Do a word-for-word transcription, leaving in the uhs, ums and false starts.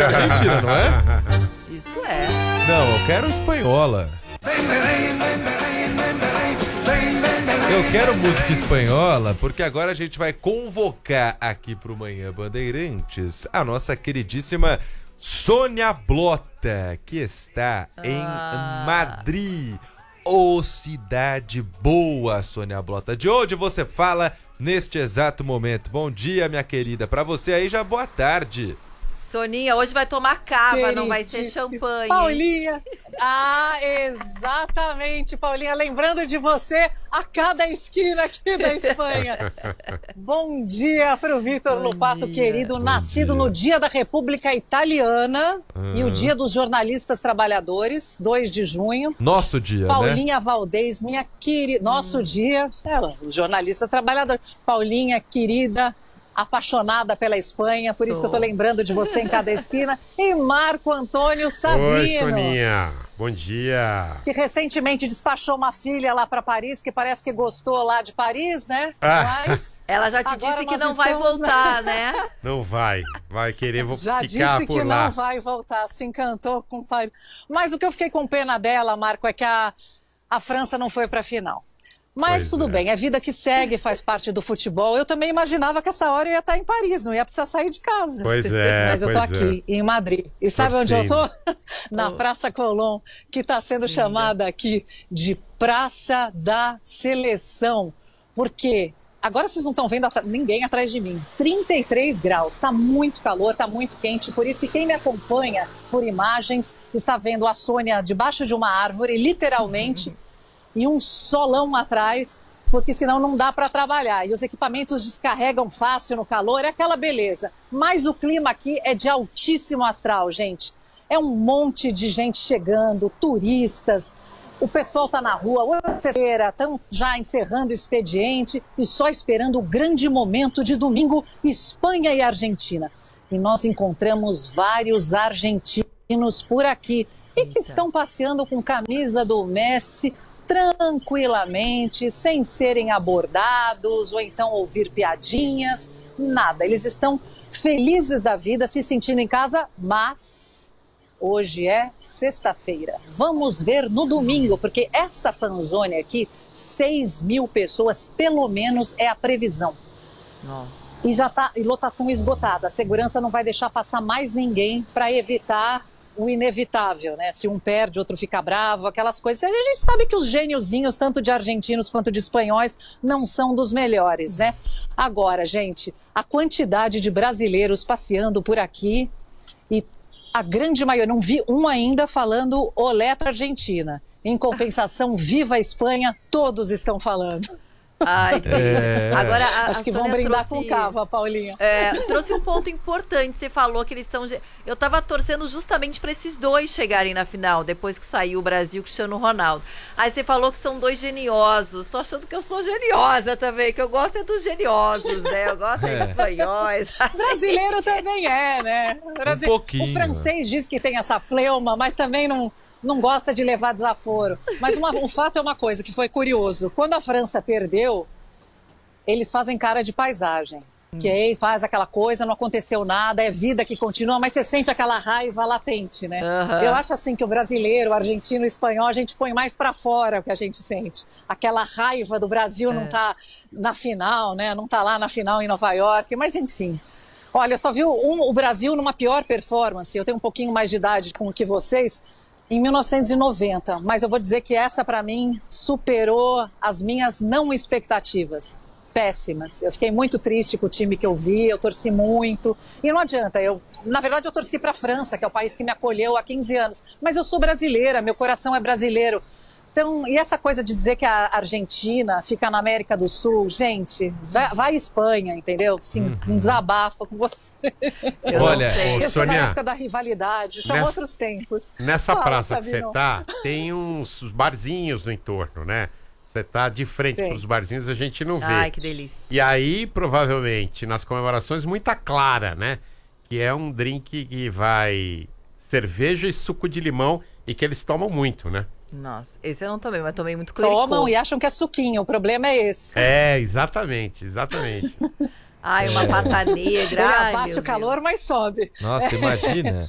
música argentina, não é? Isso é. Não, eu quero espanhola. Eu quero música espanhola porque agora a gente vai convocar aqui pro Manhã Bandeirantes a nossa queridíssima Sônia Blota, que está ah. em Madrid. Ô, cidade boa, Sônia Blota. De onde você fala neste exato momento? Bom dia, minha querida. Pra você aí já boa tarde. Soninha, hoje vai tomar cava, não vai ser champanhe. Paulinha. Ah, exatamente, Paulinha. Lembrando de você a cada esquina aqui da Espanha. Bom dia para o Vitor Lupato, dia. querido. Bom nascido dia. no dia da República Italiana ah. e o dia dos jornalistas trabalhadores, dois de junho. Nosso dia, Paulinha né? Valdez, minha querida. Nosso hum. dia. É, os jornalistas trabalhadores. Paulinha, querida. Apaixonada pela Espanha, por Sou. isso que eu tô lembrando de você em cada esquina. E Marco Antônio Sabino. Oi, Soninha. Bom dia. Que recentemente despachou uma filha lá para Paris, que parece que gostou lá de Paris, né? Ah. Mas ela já te disse que não vai voltar, né? Não vai. Vai querer vou já ficar disse por que lá. não vai voltar. Se encantou com Paris. Mas o que eu fiquei com pena dela, Marco, é que a, a França não foi para a final. Mas pois tudo é. bem, é vida que segue, faz parte do futebol. Eu também imaginava que essa hora eu ia estar em Paris, não ia precisar sair de casa. Pois é. Mas eu tô aqui, é. em Madrid. E sabe Torcindo. onde eu tô? Na oh. Praça Colón, que está sendo chamada aqui de Praça da Seleção. Porque agora vocês não estão vendo ninguém atrás de mim. trinta e três graus, está muito calor, está muito quente. Por isso que quem me acompanha por imagens está vendo a Sônia debaixo de uma árvore, literalmente. E um solão atrás, porque senão não dá para trabalhar. E os equipamentos descarregam fácil no calor, é aquela beleza. Mas o clima aqui é de altíssimo astral, gente. É um monte de gente chegando, turistas, o pessoal está na rua, estão já encerrando o expediente e só esperando o grande momento de domingo, Espanha e Argentina. E nós encontramos vários argentinos por aqui e que estão passeando com camisa do Messi, tranquilamente, sem serem abordados ou então ouvir piadinhas, nada. Eles estão felizes da vida, se sentindo em casa, mas hoje é sexta-feira. Vamos ver no domingo, porque essa fanzone aqui, seis mil pessoas, pelo menos, é a previsão. Nossa. E já está lotação esgotada. A segurança não vai deixar passar mais ninguém para evitar o inevitável, né? Se um perde, outro fica bravo, aquelas coisas. A gente sabe que os gêniozinhos, tanto de argentinos quanto de espanhóis, não são dos melhores, né? Agora, gente, a quantidade de brasileiros passeando por aqui e a grande maioria, não vi um ainda falando olé para Argentina. Em compensação, viva a Espanha, todos estão falando. Ai, que é. Agora a, Acho a que Sônia vão brindar trouxe, com cava, Paulinha. É, trouxe um ponto importante. Você falou que eles estão. Eu tava torcendo justamente para esses dois chegarem na final, depois que saiu o Brasil, Cristiano Ronaldo. Aí você falou que são dois geniosos. Tô achando que eu sou geniosa também, que eu gosto é dos geniosos, né? Eu gosto é dos espanhóis. Brasileiro também é, né? Brasi... Um pouquinho. O francês diz que tem essa fleuma, mas também não. Não gosta de levar desaforo. Mas uma, um fato é uma coisa que foi curioso. Quando a França perdeu, eles fazem cara de paisagem. Hum. Que aí faz aquela coisa, não aconteceu nada, é vida que continua, mas você sente aquela raiva latente, né? Uhum. Eu acho assim que o brasileiro, o argentino, o espanhol, a gente põe mais pra fora o que a gente sente. Aquela raiva do Brasil é. não tá na final, né? Não tá lá na final em Nova York, mas enfim. Olha, eu só vi um, o Brasil numa pior performance. Eu tenho um pouquinho mais de idade com que vocês. Em mil novecentos e noventa, mas eu vou dizer que essa, para mim, superou as minhas não expectativas. Péssimas. Eu fiquei muito triste com o time que eu vi, eu torci muito. E não adianta, eu, na verdade eu torci para a França, que é o país que me acolheu há quinze anos. Mas eu sou brasileira, meu coração é brasileiro. Então, e essa coisa de dizer que a Argentina fica na América do Sul, gente, vai, vai à Espanha, entendeu? Assim, uhum. um desabafo com você. Eu Olha, eu ô, sou Sônia, na época da rivalidade, são nessa, outros tempos. Nessa Fala, praça Sabino. que você tá, tem uns barzinhos no entorno, né? Você tá de frente para os barzinhos, a gente não vê. Ai, que delícia. E aí, provavelmente, nas comemorações, muita clara, né? Que é um drink que vai cerveja e suco de limão e que eles tomam muito, né? Nossa, esse eu não tomei, mas tomei muito clericô. Tomam e acham que é suquinho, o problema é esse. É, exatamente, exatamente. Ai, uma pata negra. Ele abate o calor, mas sobe. Nossa, é. imagina.